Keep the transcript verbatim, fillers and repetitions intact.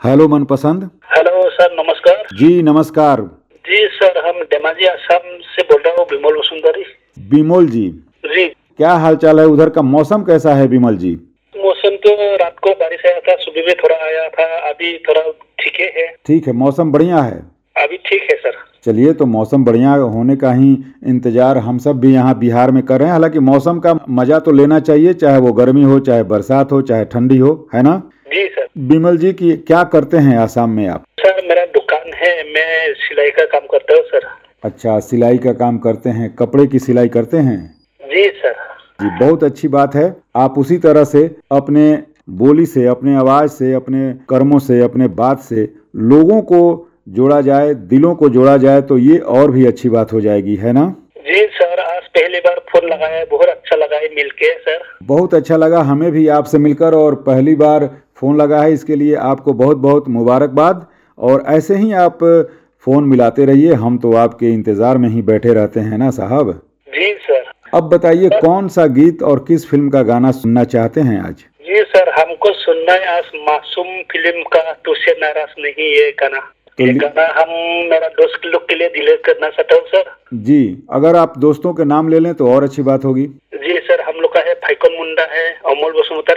Hello मनपसंद। Hello sir, नमस्कार। जी नमस्कार। जी सर, हम डेमाजी आसाम से बोल रहा हूँ, विमल वसुंधरी। विमल जी, जी। क्या हालचाल है? उधर का मौसम कैसा है विमल जी? मौसम तो रात को बारिश आया था, सुबह में थोड़ा आया था, अभी थोड़ा ठीक है। ठीक है, मौसम बढ़िया है। अभी ठीक है सर। चलिए, तो मौसम बढ़िया होने का ही इंतजार हम सब भी यहाँ बिहार में कर रहे हैं। हालांकि मौसम का मजा तो लेना चाहिए, चाहे वो गर्मी हो, चाहे बरसात हो, चाहे ठंडी हो, है ना? जी सर। विमल जी की क्या करते हैं आसाम में आप? सर मेरा दुकान है, मैं सिलाई का काम करता हूँ सर। अच्छा, सिलाई का काम करते हैं, कपड़े की सिलाई करते हैं? जी सर। जी, बहुत अच्छी बात है। आप उसी तरह से अपने बोली से, अपने आवाज से, अपने कर्मों से, अपने बात से लोगों को जोड़ा जाए, दिलों को जोड़ा जाए, तो ये और भी अच्छी बात हो जाएगी, है ना? जी सर, आज पहली बार फोन लगाया, बहुत अच्छा लगा है मिलके सर। बहुत अच्छा लगा हमें भी आपसे मिलकर, और पहली बार फोन लगा है, इसके लिए आपको बहुत बहुत मुबारकबाद। और ऐसे ही आप फोन मिलाते रहिए, हम तो आपके इंतजार में ही बैठे रहते हैं ना साहब। जी सर। अब बताइए, कौन सा गीत और किस फिल्म का गाना सुनना चाहते हैं आज? जी सर, हमको सुनना है आज मासूम फिल्म का तुझसे नाराज नहीं, ये गाना। तो ये गाना हम मेरा दोस्त लोग के लिए डिलीट करना चाहता हूँ सर। जी, अगर आप दोस्तों के नाम ले लें तो और अच्छी बात होगी। जी सर, हम लोग का है फाइकन मुंडा है, अमोल वसुमतारी